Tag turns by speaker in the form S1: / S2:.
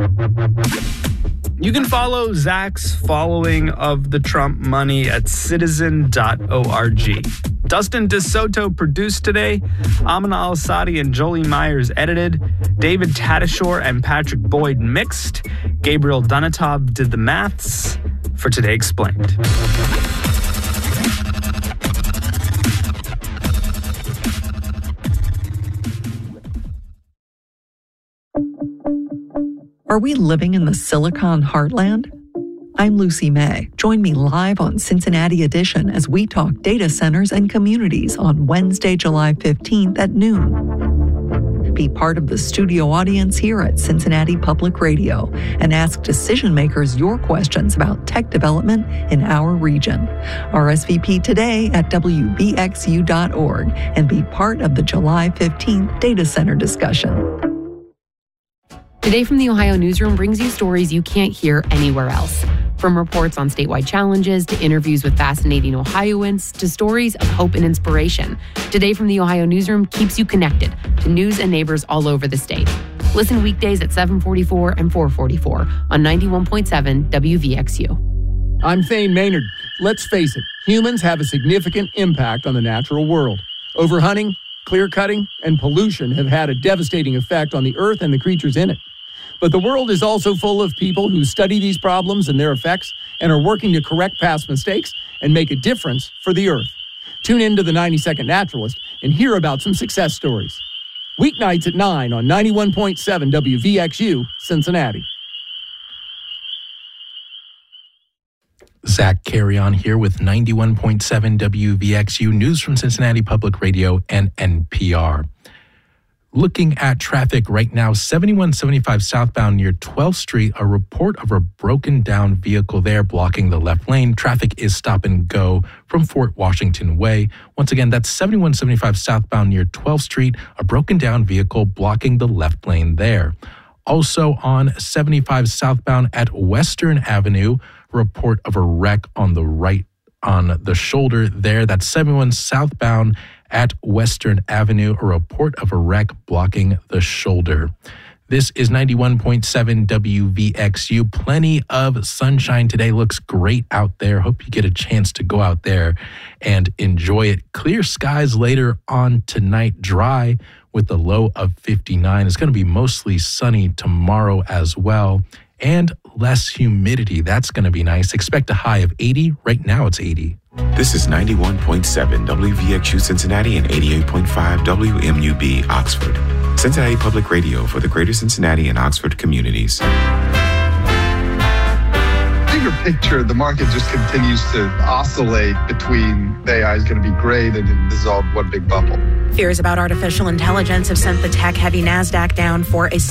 S1: You can follow Zach's following of the Trump money at citizen.org. Dustin DeSoto produced today. Amin Al-Asadi and Jolie Myers edited. David Tadashore and Patrick Boyd mixed. Gabriel Donatov did the maths. For Today Explained.
S2: Are we living in the Silicon Heartland? I'm Lucy May. Join me live on Cincinnati Edition as we talk data centers and communities on Wednesday, July 15th at noon. Be part of the studio audience here at Cincinnati Public Radio and ask decision makers your questions about tech development in our region. RSVP today at WBXU.org and be part of the July 15th data center discussion.
S3: Today from the Ohio Newsroom brings you stories you can't hear anywhere else. From reports on statewide challenges to interviews with fascinating Ohioans to stories of hope and inspiration. Today from the Ohio Newsroom keeps you connected to news and neighbors all over the state. Listen weekdays at 7:44 and 4:44 on 91.7 WVXU.
S4: I'm Thane Maynard. Let's face it, humans have a significant impact on the natural world. Overhunting, clear-cutting, and pollution have had a devastating effect on the earth and the creatures in it. But the world is also full of people who study these problems and their effects and are working to correct past mistakes and make a difference for the earth. Tune in to the 90-Second Naturalist and hear about some success stories. Weeknights at 9 on 91.7 WVXU, Cincinnati.
S5: Zach Carrion here with 91.7 WVXU News from Cincinnati Public Radio and NPR. Looking at traffic right now, 7175 southbound near 12th Street, a report of a broken down vehicle there blocking the left lane. Traffic is stop and go from Fort Washington Way. Once again, that's 7175 southbound near 12th Street, a broken down vehicle blocking the left lane there. Also on 75 southbound at Western Avenue, report of a wreck on the right on the shoulder there. That's 71 southbound at Western Avenue, a report of a wreck blocking the shoulder. This is 91.7 WVXU. Plenty of sunshine today. Looks great out there. Hope you get a chance to go out there and enjoy it. Clear skies later on tonight. Dry with a low of 59. It's going to be mostly sunny tomorrow as well. And less humidity. That's going to be nice. Expect a high of 80. Right now it's 80.
S6: This is 91.7 WVXU Cincinnati and 88.5 WMUB Oxford. Cincinnati Public Radio for the greater Cincinnati and Oxford communities.
S7: Bigger picture, the market just continues to oscillate between AI is going to be great and this is all one big bubble.
S8: Fears about artificial intelligence have sent the tech-heavy NASDAQ down for a